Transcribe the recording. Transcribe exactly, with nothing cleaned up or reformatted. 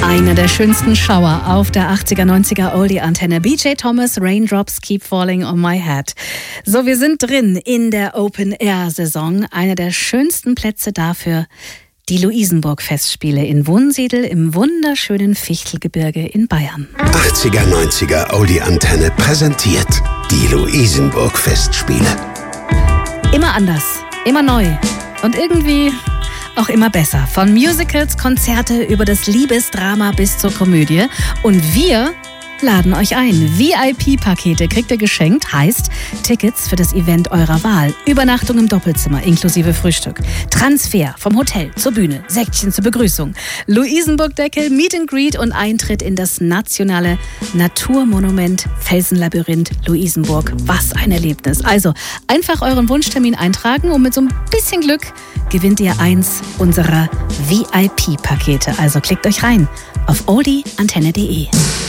Einer der schönsten Schauer auf der achtziger, neunziger Oldie-Antenne. B J Thomas, Raindrops Keep Falling on My Head. So, wir sind drin in der Open-Air-Saison. Einer der schönsten Plätze dafür, die Luisenburg-Festspiele in Wunsiedel im wunderschönen Fichtelgebirge in Bayern. achtziger, neunziger Oldie-Antenne präsentiert die Luisenburg-Festspiele. Immer anders, immer neu und irgendwie auch immer besser. Von Musicals, Konzerte über das Liebesdrama bis zur Komödie. Und wir laden euch ein. V I P-Pakete kriegt ihr geschenkt, heißt Tickets für das Event eurer Wahl, Übernachtung im Doppelzimmer inklusive Frühstück, Transfer vom Hotel zur Bühne, Säckchen zur Begrüßung, Luisenburg-Deckel, Meet and Greet und Eintritt in das nationale Naturmonument Felsenlabyrinth Luisenburg. Was ein Erlebnis. Also einfach euren Wunschtermin eintragen und mit so ein bisschen Glück gewinnt ihr eins unserer V I P-Pakete. Also klickt euch rein auf oldie antenne punkt de.